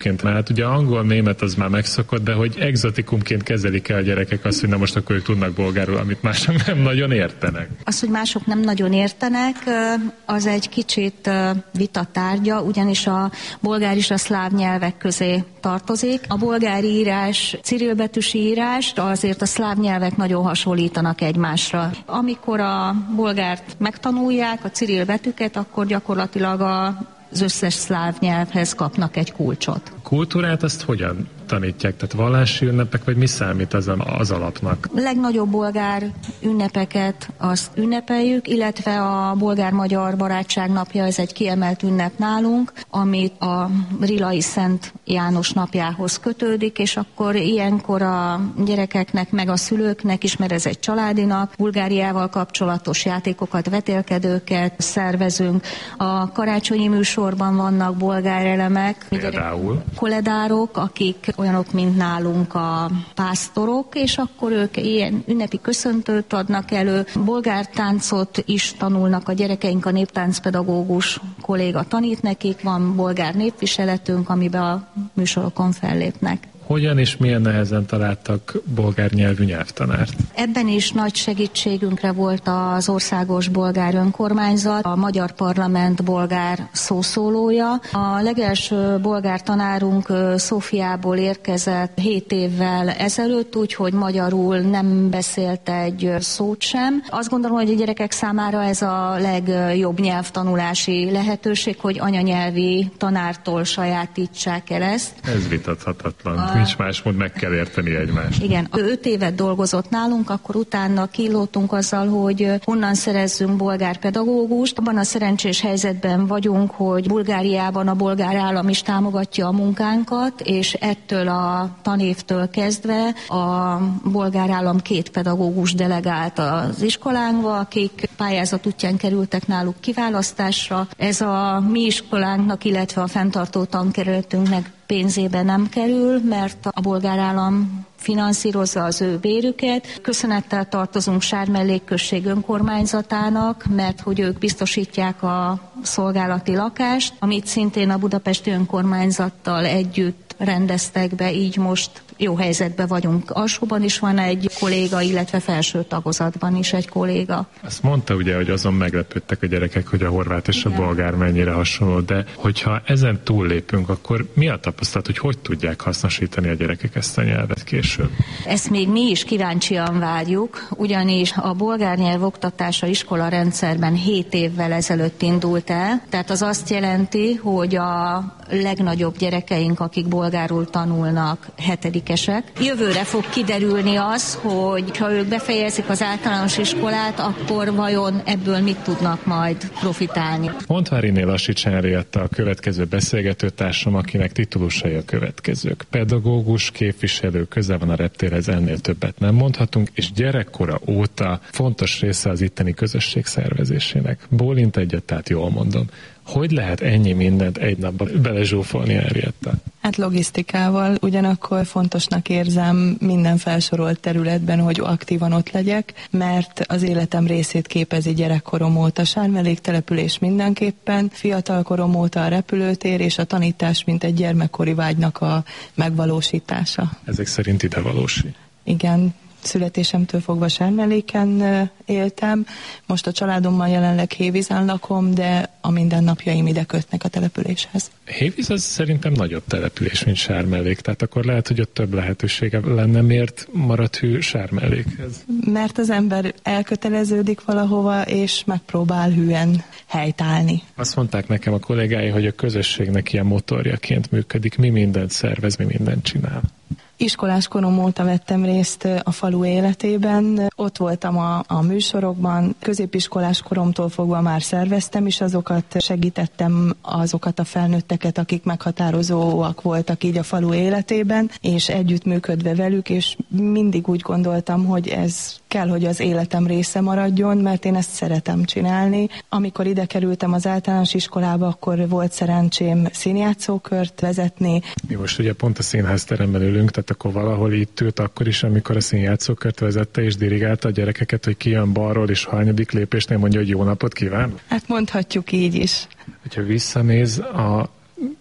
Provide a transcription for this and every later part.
Hát ugye angol, német az már megszokott, de hogy egzotikumként kezelik el a gyerekek azt, hogy na most akkor ők tudnak bolgárul, amit mások nem nagyon értenek. Az, hogy mások nem nagyon értenek, az egy kicsit vita tárgya, ugyanis a bolgár is a szláv nyelvek közé tartozik. A bolgár írás, cirilbetűs írás, azért a szláv nyelvek nagyon hasonlítanak egymásra. Amikor a bolgárt megtanulják, a cirilbetűket, akkor gyakorlatilag az összes szláv nyelvhez kapnak egy kulcsot. A kultúrát azt hogyan tanítják? Tehát vallási ünnepek, vagy mi számít az alapnak? A legnagyobb bolgár ünnepeket azt ünnepeljük, illetve a bolgár-magyar barátság napja, ez egy kiemelt ünnep nálunk, amit a Rilai Szent János napjához kötődik, és akkor ilyenkor a gyerekeknek, meg a szülőknek is, mert ez egy családi nap, Bulgáriával kapcsolatos játékokat, vetélkedőket szervezünk. A karácsonyi műsorban vannak bolgár elemek. Például? Koledárok, akik olyanok, mint nálunk a pásztorok, és akkor ők ilyen ünnepi köszöntőt adnak elő. Bolgár táncot is tanulnak a gyerekeink, a néptáncpedagógus kolléga tanít nekik, van bolgár népviseletünk, amiben a műsorokon fellépnek. Hogyan és milyen nehezen találtak bolgár nyelvű nyelvtanárt? Ebben is nagy segítségünkre volt az országos bolgár önkormányzat, a Magyar Parlament bolgár szószólója. A legelső bolgár tanárunk Szófiából érkezett 7 évvel ezelőtt, úgyhogy magyarul nem beszélt egy szót sem. Azt gondolom, hogy a gyerekek számára ez a legjobb nyelvtanulási lehetőség, hogy anyanyelvi tanártól sajátítsák el ezt. Ez vitathatatlan. Nincs más mód, meg kell érteni egymást. Igen, 5 évet dolgozott nálunk, akkor utána kínlódtunk azzal, hogy honnan szerezzünk bolgár pedagógust. Abban a szerencsés helyzetben vagyunk, hogy Bulgáriában a bolgár állam is támogatja a munkánkat, és ettől a tanévtől kezdve a bolgár állam 2 pedagógus delegált az iskolánkba, akik pályázat útján kerültek náluk kiválasztásra. Ez a mi iskolánknak, illetve a fenntartó tankerületünknek pénzébe nem kerül, mert a bolgár állam finanszírozza az ő bérüket. Köszönettel tartozunk Sármellék község önkormányzatának, mert hogy ők biztosítják a szolgálati lakást, amit szintén a budapesti önkormányzattal együtt rendeztek be, így most jó helyzetben vagyunk. Alsóban is van egy kolléga, illetve felső tagozatban is egy kolléga. Azt mondta ugye, hogy azon meglepődtek a gyerekek, hogy a horvát és a bolgár mennyire hasonló, de hogyha ezen túllépünk, akkor mi a tapasztalat, hogy tudják hasznosítani a gyerekek ezt a nyelvet később? Ezt még mi is kíváncsian várjuk, ugyanis a bolgár nyelv oktatása iskola rendszerben 7 évvel ezelőtt indult el, tehát az azt jelenti, hogy a legnagyobb gyerekeink, akik bolgárul tanulnak, 7-esek. Jövőre fog kiderülni az, hogy ha ők befejezik az általános iskolát, akkor vajon ebből mit tudnak majd profitálni. Montváriné Lassics Henrietta a következő beszélgetőtársam, akinek titulusai a következők. Pedagógus, képviselő, közel van a reptérhez, ennél többet nem mondhatunk, és gyerekkora óta fontos része az itteni közösség szervezésének. Bólint egyet, tehát jól mondom. Hogy lehet ennyi mindent egy napban belezsúfolni, Henrietta? Hát logisztikával, ugyanakkor fontosnak érzem minden felsorolt területben, hogy aktívan ott legyek, mert az életem részét képezi gyerekkorom óta Sármellék település mindenképpen, fiatalkorom óta a repülőtér és a tanítás, mint egy gyermekkori vágynak a megvalósítása. Ezek szerint idevalósi? Igen. Születésemtől fogva Sármelléken éltem, most a családommal jelenleg Hévízen lakom, de a mindennapjaim ide kötnek a településhez. Hévíz az szerintem nagyobb település, mint Sármellék, tehát akkor lehet, hogy ott több lehetősége lenne, miért maradt hű Sármellékhez? Mert az ember elköteleződik valahova, és megpróbál hűen helytállni. Azt mondták nekem a kollégái, hogy a közösségnek ilyen motorjaként működik, mi mindent szervez, mi mindent csinál. Iskolás korom óta vettem részt a falu életében, ott voltam a műsorokban, középiskolás koromtól fogva már szerveztem is azokat, segítettem azokat a felnőtteket, akik meghatározóak voltak így a falu életében, és együttműködve velük, és mindig úgy gondoltam, hogy ez kell, hogy az életem része maradjon, mert én ezt szeretem csinálni. Amikor ide kerültem az általános iskolába, akkor volt szerencsém színjátszókört vezetni. Mi most ugye pont a színházteremben ülünk, tehát akkor valahol itt ült akkor is, amikor a színjátszókört vezette és dirigálta a gyerekeket, hogy ki jön balról, és hanyadik lépésnél mondja, hogy jó napot kíván? Hát mondhatjuk így is. Hogyha visszanéz a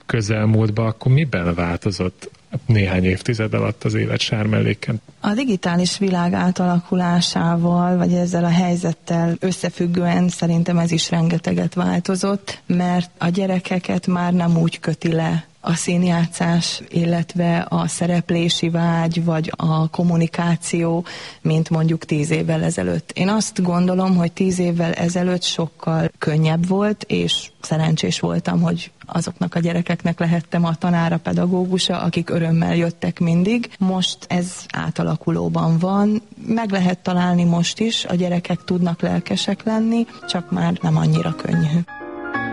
közelmúltban, akkor miben változott néhány évtized alatt az élet sármelléken? A digitális világ átalakulásával, vagy ezzel a helyzettel összefüggően szerintem ez is rengeteget változott, mert a gyerekeket már nem úgy köti le a színjátszás, illetve a szereplési vágy, vagy a kommunikáció, mint mondjuk 10 évvel ezelőtt. Én azt gondolom, hogy 10 évvel ezelőtt sokkal könnyebb volt, és szerencsés voltam, hogy azoknak a gyerekeknek lehettem a tanára, pedagógusa, akik örömmel jöttek mindig. Most ez átalakulóban van, meg lehet találni most is, a gyerekek tudnak lelkesek lenni, csak már nem annyira könnyű.